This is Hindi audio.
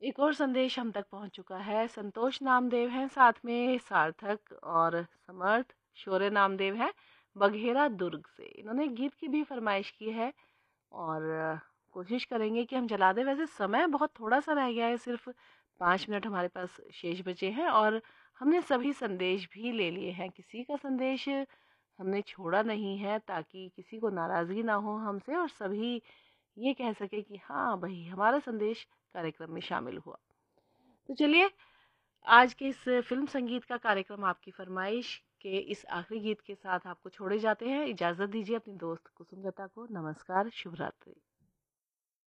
एक और संदेश हम तक पहुंच चुका है। संतोष नामदेव हैं, साथ में सार्थक और समर्थ। शौर्य नामदेव हैं बघेरा दुर्ग से। इन्होंने गीत की भी फरमाइश की है और कोशिश करेंगे कि हम चला दें। वैसे समय बहुत थोड़ा सा रह गया है, सिर्फ 5 मिनट हमारे पास शेष बचे हैं और हमने सभी संदेश भी ले लिए हैं। किसी का संदेश हमने छोड़ा नहीं है ताकि किसी को नाराज़गी ना हो हमसे और सभी ये कह सके कि हाँ भाई, हमारा संदेश कार्यक्रम में शामिल हुआ। तो चलिए, आज के इस फिल्म संगीत का कार्यक्रम आपकी फरमाइश के इस आखिरी गीत के साथ आपको छोड़े जाते हैं। इजाज़त दीजिए अपनी दोस्त कुसुमलता को। नमस्कार, शुभ रात्रि।